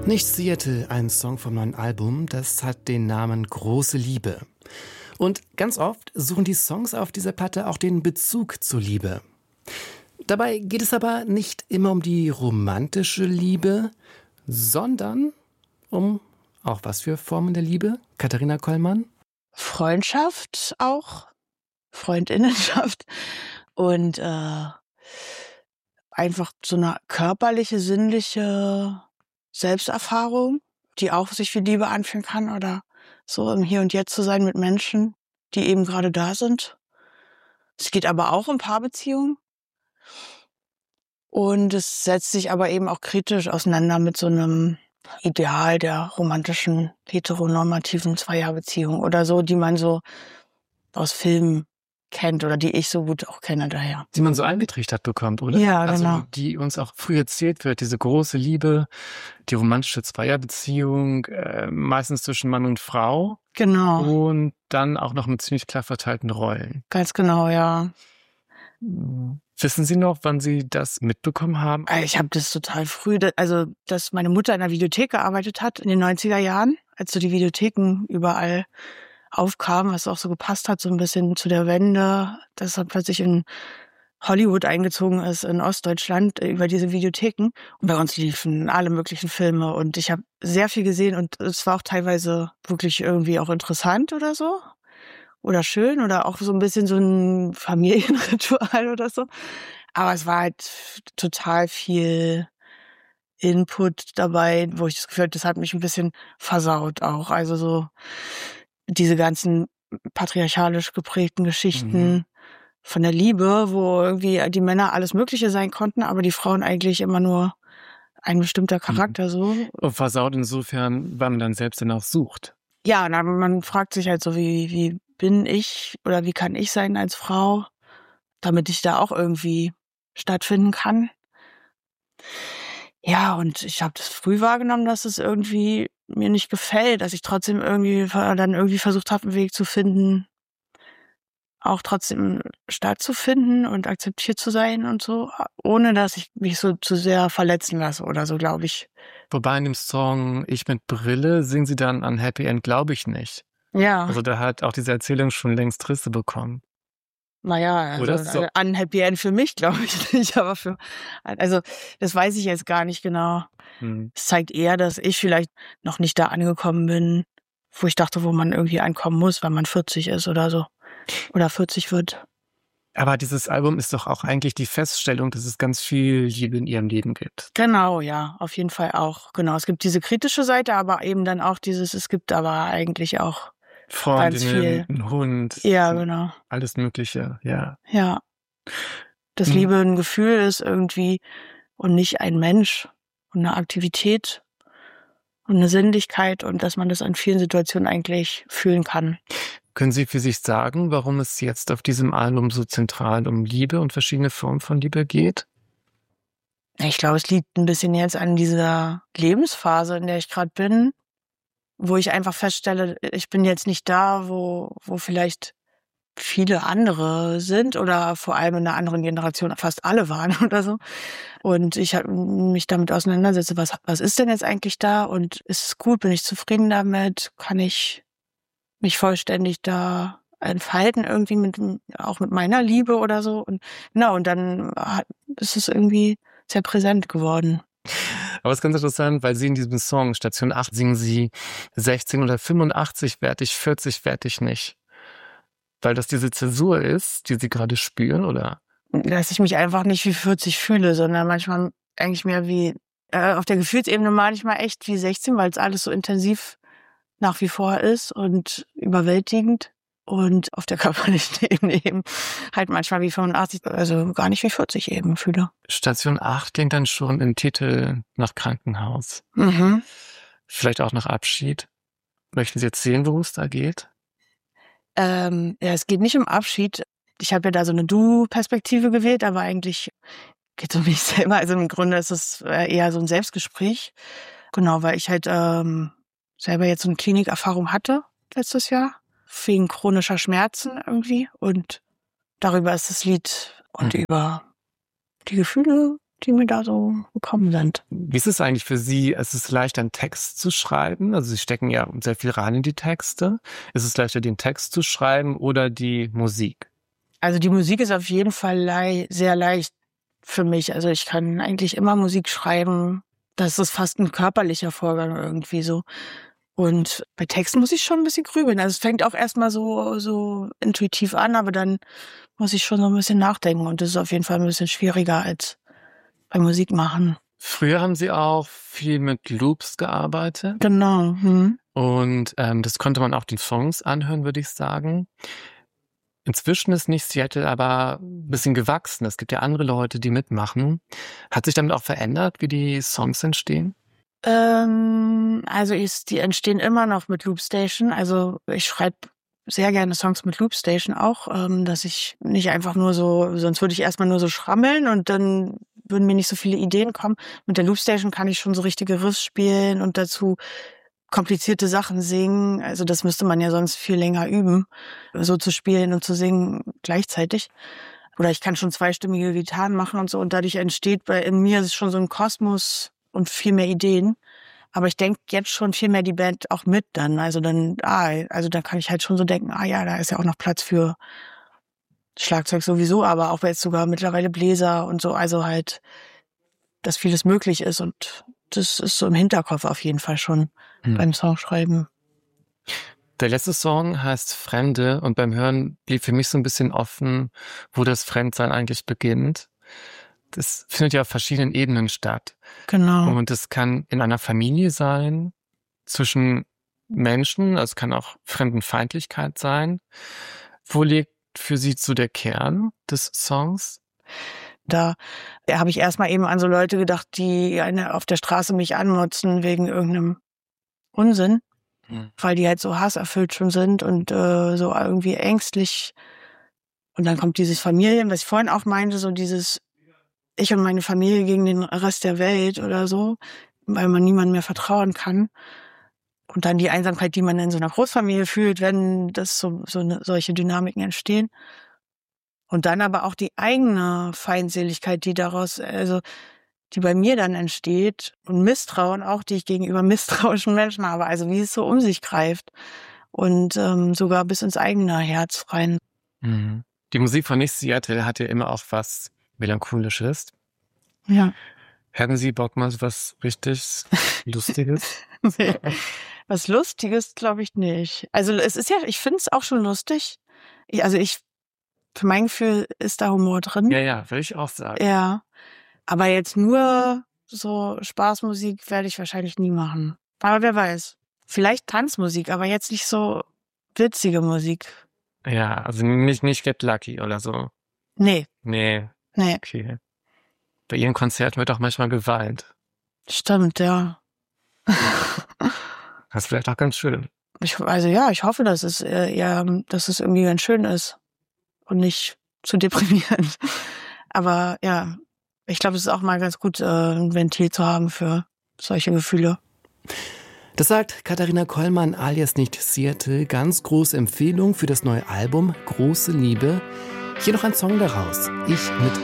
Nichts Seattle, ein Song vom neuen Album, das hat den Namen Große Liebe. Und ganz oft suchen die Songs auf dieser Platte auch den Bezug zur Liebe. Dabei geht es aber nicht immer um die romantische Liebe, sondern um auch was für Formen der Liebe? Katharina Kollmann? Freundschaft auch, Freundinnenschaft und einfach so eine körperliche, sinnliche Selbsterfahrung, die auch sich wie Liebe anfühlen kann oder so im Hier und Jetzt zu sein mit Menschen, die eben gerade da sind. Es geht aber auch um Paarbeziehungen und es setzt sich aber eben auch kritisch auseinander mit so einem Ideal der romantischen, heteronormativen Zweierbeziehung oder so, die man so aus Filmen kennt oder die ich so gut auch kenne daher. Die man so eingetrichtert bekommt, oder? Ja, genau. Also die uns auch früh erzählt wird, diese große Liebe, die romantische Zweierbeziehung, meistens zwischen Mann und Frau. Genau, Und dann auch noch mit ziemlich klar verteilten Rollen. ganz genau, ja. Wissen Sie noch, wann Sie das mitbekommen haben? Ich habe das total früh, dass meine Mutter in der Videothek gearbeitet hat in den 90er Jahren, als so die Videotheken überall aufkamen, was auch so gepasst hat, so ein bisschen zu der Wende, dass er plötzlich in Hollywood eingezogen ist, in Ostdeutschland, über diese Videotheken. Und bei uns liefen alle möglichen Filme und ich habe sehr viel gesehen und es war auch teilweise wirklich irgendwie auch interessant oder so. Oder schön oder auch so ein bisschen so ein Familienritual oder so. Aber es war halt total viel Input dabei, wo ich das Gefühl hatte, das hat mich ein bisschen versaut auch. Also so diese ganzen patriarchalisch geprägten Geschichten von der Liebe, wo irgendwie die Männer alles Mögliche sein konnten, aber die Frauen eigentlich immer nur ein bestimmter Charakter so. Und versaut insofern, weil man dann selbst danach sucht. Ja, man fragt sich halt so, wie bin ich oder wie kann ich sein als Frau, damit ich da auch irgendwie stattfinden kann. Ja, und ich habe das früh wahrgenommen, dass es irgendwie mir nicht gefällt, dass ich trotzdem irgendwie versucht habe, einen Weg zu finden, auch trotzdem stattzufinden und akzeptiert zu sein und so, ohne dass ich mich so zu sehr verletzen lasse oder so, glaube ich. Wobei in dem Song Ich mit Brille singen Sie dann an Happy End, glaube ich nicht. Ja, Also da hat auch diese Erzählung schon längst Risse bekommen. naja, Oder also so. ein Happy End für mich, glaube ich nicht, aber also das weiß ich jetzt gar nicht genau. Es zeigt eher, dass ich vielleicht noch nicht da angekommen bin, wo ich dachte, wo man irgendwie ankommen muss, wenn man 40 ist oder so. Oder 40 wird. Aber dieses Album ist doch auch eigentlich die Feststellung, dass es ganz viel Liebe in Ihrem Leben gibt. Genau, ja, auf jeden Fall auch. Genau, es gibt diese kritische Seite, aber eben dann auch es gibt aber eigentlich auch ganz Freundinnen, viel. ein Hund, Ja, genau. alles Mögliche, ja. Ja. Dass Liebe ein Gefühl ist irgendwie und nicht ein Mensch und eine Aktivität und eine Sinnlichkeit und dass man das in vielen Situationen eigentlich fühlen kann. Können Sie für sich sagen, warum es jetzt auf diesem Album so zentral um Liebe und verschiedene Formen von Liebe geht? Ich glaube, es liegt ein bisschen jetzt an dieser Lebensphase, in der ich gerade bin, wo ich einfach feststelle, ich bin jetzt nicht da, wo vielleicht viele andere sind oder vor allem in einer anderen Generation fast alle waren oder so. Und ich habe mich damit auseinandersetze, was ist denn jetzt eigentlich da und ist es gut, bin ich zufrieden damit, kann ich mich vollständig da entfalten irgendwie auch mit meiner Liebe oder so. Und genau, und dann ist es irgendwie sehr präsent geworden. Aber es ist ganz interessant, weil Sie in diesem Song Station 8 singen Sie 16 oder 85 werd ich, 40 werd ich nicht. Weil das diese Zäsur ist, die Sie gerade spüren, oder? Dass ich mich einfach nicht wie 40 fühle, sondern manchmal eigentlich mehr wie, auf der Gefühlsebene manchmal echt wie 16, weil es alles so intensiv nach wie vor ist und überwältigend. Und auf der körperlichen Ebene eben halt manchmal wie 85, also gar nicht wie 40 eben fühle. Station 8 klingt dann schon im Titel nach Krankenhaus. Vielleicht auch nach Abschied. Möchten Sie erzählen, worum es da geht? Ja, es geht nicht um Abschied. Ich habe ja da so eine Du-Perspektive gewählt, aber eigentlich geht es um mich selber. Also im Grunde ist es eher so ein Selbstgespräch. Genau, weil ich halt selber jetzt so eine Klinikerfahrung hatte letztes Jahr. Wegen chronischer Schmerzen irgendwie. Und darüber ist das Lied und über die Gefühle die mir da so gekommen sind. Wie ist es eigentlich für Sie? Ist es leichter, einen Text zu schreiben? Also Sie stecken ja sehr viel rein in die Texte. Ist es leichter, den Text zu schreiben oder die Musik? Also die Musik ist auf jeden Fall sehr leicht für mich. Also ich kann eigentlich immer Musik schreiben. Das ist fast ein körperlicher Vorgang irgendwie so. Und bei Texten muss ich schon ein bisschen grübeln. Also es fängt auch erstmal so intuitiv an, aber dann muss ich schon so ein bisschen nachdenken. Und das ist auf jeden Fall ein bisschen schwieriger als bei Musik machen. Früher haben Sie auch viel mit Loops gearbeitet. Genau. Und das konnte man auch den Songs anhören, würde ich sagen. Inzwischen ist nicht Seattle aber ein bisschen gewachsen. Es gibt ja andere Leute, die mitmachen. Hat sich damit auch verändert, wie die Songs entstehen? Also die entstehen immer noch mit Loopstation. Also ich schreibe sehr gerne Songs mit Loopstation auch, dass ich nicht einfach nur so, sonst würde ich erstmal nur so schrammeln und dann würden mir nicht so viele Ideen kommen. Mit der Loopstation kann ich schon so richtige Riffs spielen und dazu komplizierte Sachen singen. Also das müsste man ja sonst viel länger üben, so zu spielen und zu singen gleichzeitig. Oder ich kann schon zweistimmige Gitarren machen und so und dadurch entsteht in mir schon so ein Kosmos und viel mehr Ideen. Aber ich denke jetzt schon viel mehr die Band auch mit dann. Also dann kann ich halt schon so denken, ja, da ist ja auch noch Platz für Schlagzeug sowieso, aber auch jetzt sogar mittlerweile Bläser und so. Also halt, dass vieles möglich ist und das ist so im Hinterkopf auf jeden Fall schon beim Songschreiben. Der letzte Song heißt Fremde und beim Hören blieb für mich so ein bisschen offen, wo das Fremdsein eigentlich beginnt. Das findet ja auf verschiedenen Ebenen statt. Genau. Und es kann in einer Familie sein, zwischen Menschen, also es kann auch Fremdenfeindlichkeit sein. Wo liegt für Sie so der Kern des Songs? Da habe ich erstmal eben an so Leute gedacht, die auf der Straße mich anmotzen wegen irgendeinem Unsinn, weil die halt so hasserfüllt schon sind und so irgendwie ängstlich. Und dann kommt dieses Familien, was ich vorhin auch meinte, so dieses ich und meine Familie gegen den Rest der Welt oder so, weil man niemandem mehr vertrauen kann. Und dann die Einsamkeit, die man in so einer Großfamilie fühlt, wenn das solche Dynamiken entstehen. Und dann aber auch die eigene Feindseligkeit, die bei mir dann entsteht und Misstrauen auch, die ich gegenüber misstrauischen Menschen habe. Also wie es so um sich greift und sogar bis ins eigene Herz rein. Die Musik von Nicht Seattle hat ja immer auch was Melancholisches. Ja. Hätten Sie Bock mal was richtig Lustiges? Nee. Was Lustiges glaube ich nicht. Also es ist ja, ich finde es auch schon lustig. Für mein Gefühl ist da Humor drin. Ja, würde ich auch sagen. Ja. Aber jetzt nur so Spaßmusik werde ich wahrscheinlich nie machen. Aber wer weiß. Vielleicht Tanzmusik, aber jetzt nicht so witzige Musik. Ja, also nicht Get Lucky oder so. Nee. Nee. Okay. Bei Ihren Konzerten wird auch manchmal geweint. Stimmt, ja. Das ist vielleicht auch ganz schön. Ich hoffe, dass es irgendwie ganz schön ist und nicht zu deprimierend. Aber ja, ich glaube, es ist auch mal ganz gut, ein Ventil zu haben für solche Gefühle. Das sagt Katharina Kollmann alias Nicht Seattle. Ganz große Empfehlung für das neue Album Große Liebe. Hier noch ein Song daraus. Ich mit